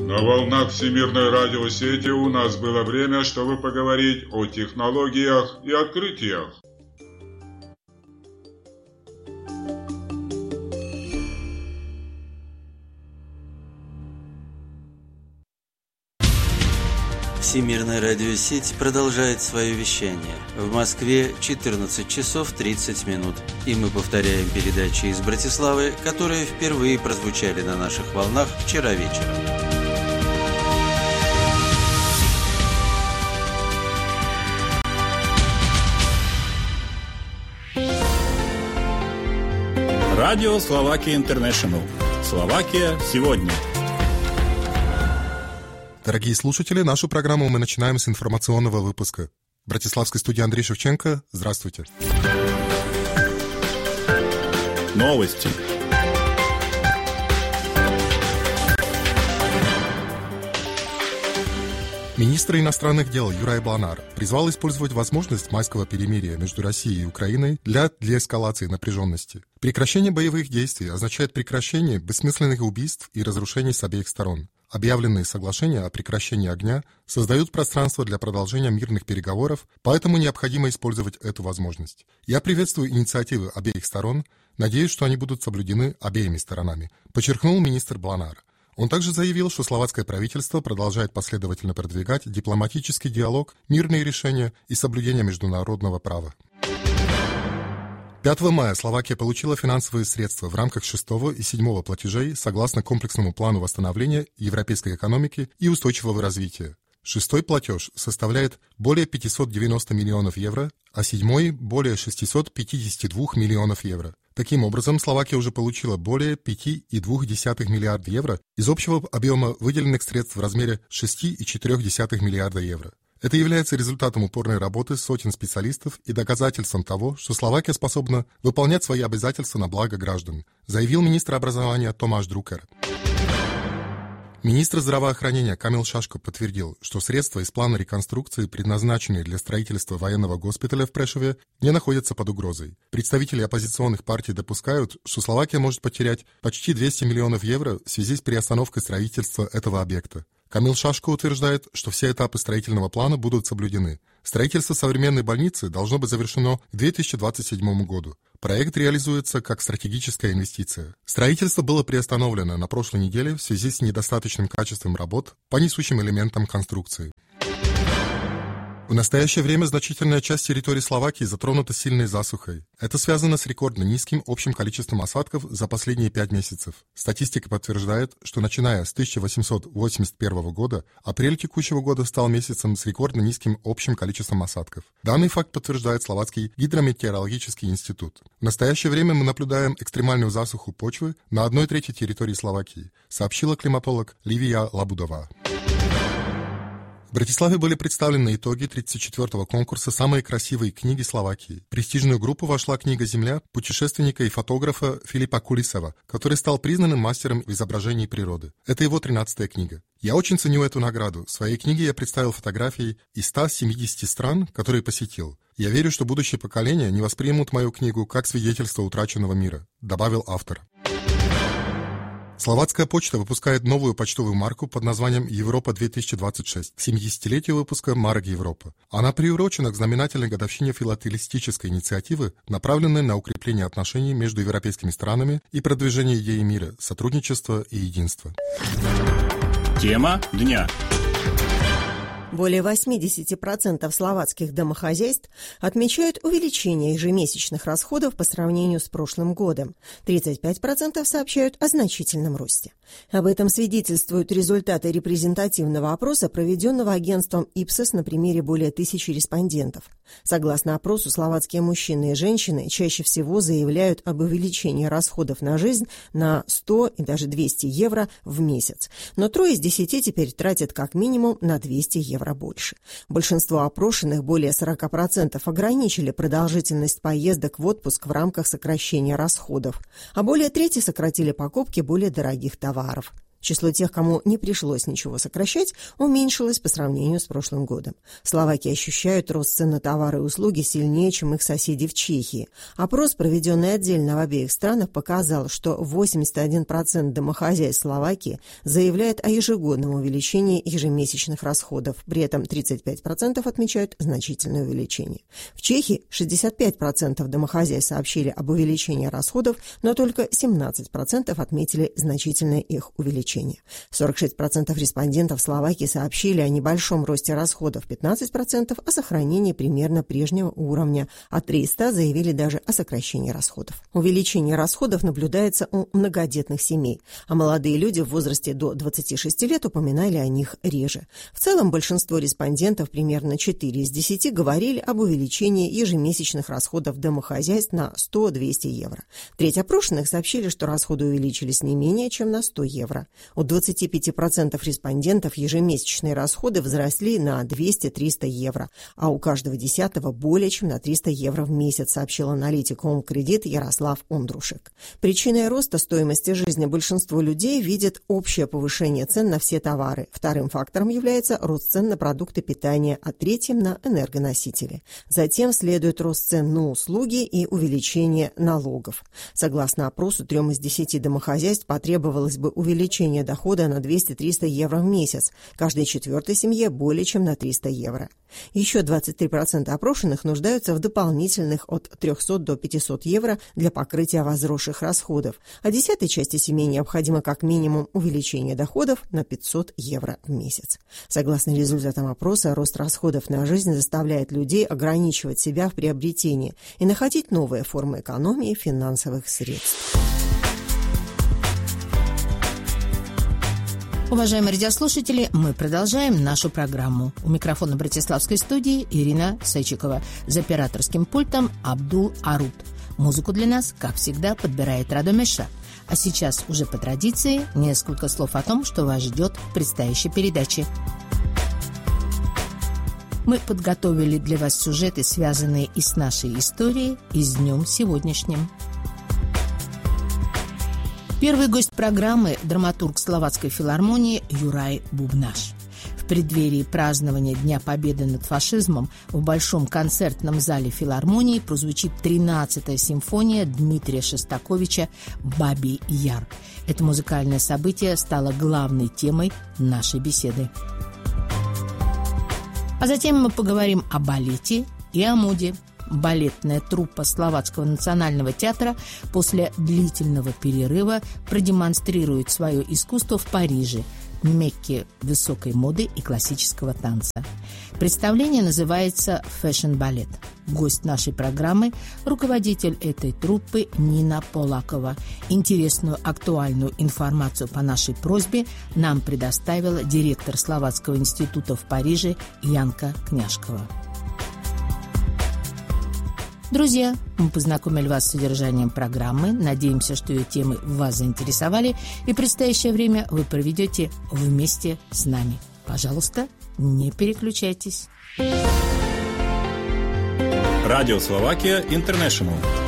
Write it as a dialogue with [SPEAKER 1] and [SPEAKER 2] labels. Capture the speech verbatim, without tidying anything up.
[SPEAKER 1] На волнах Всемирной радиосети у нас было время, чтобы поговорить о технологиях и открытиях.
[SPEAKER 2] Всемирная радиосеть продолжает свое вещание. В Москве четырнадцать часов тридцать минут. И мы повторяем передачи из Братиславы, которые впервые прозвучали на наших волнах вчера вечером.
[SPEAKER 3] Радио Словакия Интернешнл. Словакия сегодня.
[SPEAKER 4] Дорогие слушатели, нашу программу мы начинаем с информационного выпуска. В братиславской студии Андрей Шевченко. Здравствуйте.
[SPEAKER 3] Новости.
[SPEAKER 4] Министр иностранных дел Юрай Бланар призвал использовать возможность майского перемирия между Россией и Украиной для деэскалации напряженности. Прекращение боевых действий означает прекращение бессмысленных убийств и разрушений с обеих сторон. Объявленные соглашения о прекращении огня создают пространство для продолжения мирных переговоров, поэтому необходимо использовать эту возможность. Я приветствую инициативы обеих сторон, надеюсь, что они будут соблюдены обеими сторонами, подчеркнул министр Бланар. Он также заявил, что словацкое правительство продолжает последовательно продвигать дипломатический диалог, мирные решения и соблюдение международного права. пятого мая Словакия получила финансовые средства в рамках шестого и седьмого платежей согласно комплексному плану восстановления европейской экономики и устойчивого развития. Шестой платеж составляет более пятьсот девяносто миллионов евро, а седьмой – более шестьсот пятьдесят два миллионов евро. Таким образом, Словакия уже получила более пять целых две десятых миллиарда евро из общего объема выделенных средств в размере шесть целых четыре десятых миллиарда евро. Это является результатом упорной работы сотен специалистов и доказательством того, что Словакия способна выполнять свои обязательства на благо граждан, заявил министр образования Томаш Друкер. Министр здравоохранения Камил Шашко подтвердил, что средства из плана реконструкции, предназначенные для строительства военного госпиталя в Прешове, не находятся под угрозой. Представители оппозиционных партий допускают, что Словакия может потерять почти двести миллионов евро в связи с приостановкой строительства этого объекта. Камил Шашко утверждает, что все этапы строительного плана будут соблюдены. Строительство современной больницы должно быть завершено к две тысячи двадцать седьмому году. Проект реализуется как стратегическая инвестиция. Строительство было приостановлено на прошлой неделе в связи с недостаточным качеством работ по несущим элементам конструкции. В настоящее время значительная часть территории Словакии затронута сильной засухой. Это связано с рекордно низким общим количеством осадков за последние пять месяцев. Статистика подтверждает, что начиная с тысяча восемьсот восемьдесят первого года, апрель текущего года стал месяцем с рекордно низким общим количеством осадков. Данный факт подтверждает Словацкий гидрометеорологический институт. В настоящее время мы наблюдаем экстремальную засуху почвы на одной трети территории Словакии, сообщила климатолог Ливия Лабудова. В Братиславе были представлены итоги тридцать четвёртого конкурса «Самые красивые книги Словакии». В престижную группу вошла книга «Земля» путешественника и фотографа Филиппа Кулисова, который стал признанным мастером в изображении природы. Это его тринадцатая книга. Я очень ценю эту награду. В своей книге я представил фотографии из ста семидесяти стран, которые посетил. Я верю, что будущее поколение не воспримут мою книгу как свидетельство утраченного мира, добавил автор. Словацкая почта выпускает новую почтовую марку под названием «Европа-две тысячи двадцать шесть» к семидесятилетию выпуска марок Европа. Она приурочена к знаменательной годовщине филателистической инициативы, направленной на укрепление отношений между европейскими странами и продвижение идеи мира, сотрудничества и единства.
[SPEAKER 3] Тема дня.
[SPEAKER 5] Более восемьдесят процентов словацких домохозяйств отмечают увеличение ежемесячных расходов по сравнению с прошлым годом. тридцать пять процентов сообщают о значительном росте. Об этом свидетельствуют результаты репрезентативного опроса, проведенного агентством Ipsos на примере более тысячи респондентов. Согласно опросу, словацкие мужчины и женщины чаще всего заявляют об увеличении расходов на жизнь на сто и даже двести евро в месяц. Но трое из десяти теперь тратят как минимум на двести евро больше. Большинство опрошенных, более сорок процентов, ограничили продолжительность поездок в отпуск в рамках сокращения расходов, а более трети сократили покупки более дорогих товаров. Число тех, кому не пришлось ничего сокращать, уменьшилось по сравнению с прошлым годом. Словаки ощущают рост цен на товары и услуги сильнее, чем их соседи в Чехии. Опрос, проведенный отдельно в обеих странах, показал, что восемьдесят один процент домохозяйств Словакии заявляет о ежегодном увеличении ежемесячных расходов. При этом тридцать пять процентов отмечают значительное увеличение. В Чехии шестьдесят пять процентов домохозяйств сообщили об увеличении расходов, но только семнадцать процентов отметили значительное их увеличение. сорок шесть процентов респондентов Словакии сообщили о небольшом росте расходов, пятнадцать процентов о сохранении примерно прежнего уровня, а триста заявили даже о сокращении расходов. Увеличение расходов наблюдается у многодетных семей, а молодые люди в возрасте до двадцати шести лет упоминали о них реже. В целом большинство респондентов, примерно четыре из десяти, говорили об увеличении ежемесячных расходов домохозяйств на сто-двести евро. Треть опрошенных сообщили, что расходы увеличились не менее чем на сто евро. У двадцати пяти процентов респондентов ежемесячные расходы возросли на двести-триста евро, а у каждого десятого более чем на триста евро в месяц, сообщил аналитик Home Credit Ярослав Ондрушек. Причиной роста стоимости жизни большинство людей видит общее повышение цен на все товары. Вторым фактором является рост цен на продукты питания, а третьим – на энергоносители. Затем следует рост цен на услуги и увеличение налогов. Согласно опросу, трем из десяти домохозяйств потребовалось бы увеличение дохода на двести-триста евро в месяц, каждой четвертой семье более чем на триста евро. Еще двадцать три процента опрошенных нуждаются в дополнительных от трехсот до пятисот евро для покрытия возросших расходов, а десятой части семей необходимо как минимум увеличение доходов на пятьсот евро в месяц. Согласно результатам опроса, рост расходов на жизнь заставляет людей ограничивать себя в приобретении и находить новые формы экономии финансовых средств.
[SPEAKER 6] Уважаемые радиослушатели, мы продолжаем нашу программу. У микрофона Братиславской студии Ирина Сычикова. За операторским пультом Абдул Арут. Музыку для нас, как всегда, подбирает Радомеша. А сейчас, уже по традиции, несколько слов о том, что вас ждет в предстоящей передаче. Мы подготовили для вас сюжеты, связанные и с нашей историей, и с днем сегодняшним. Первый гость программы – драматург Словацкой филармонии Юрай Бубнаш. В преддверии празднования Дня Победы над фашизмом в Большом концертном зале филармонии прозвучит тринадцатая симфония Дмитрия Шостаковича «Бабий Яр». Это музыкальное событие стало главной темой нашей беседы. А затем мы поговорим о балете и о моде. Балетная труппа Словацкого национального театра после длительного перерыва продемонстрирует свое искусство в Париже, Мекке высокой моды и классического танца. Представление называется «Фэшн-балет». Гость нашей программы – руководитель этой труппы Нина Полакова. Интересную актуальную информацию по нашей просьбе нам предоставила директор Словацкого института в Париже Янка Княжкова. Друзья, мы познакомили вас с содержанием программы. Надеемся, что ее темы вас заинтересовали, и предстоящее время вы проведете вместе с нами. Пожалуйста, не переключайтесь.
[SPEAKER 3] Радио Словакия Интернешнл.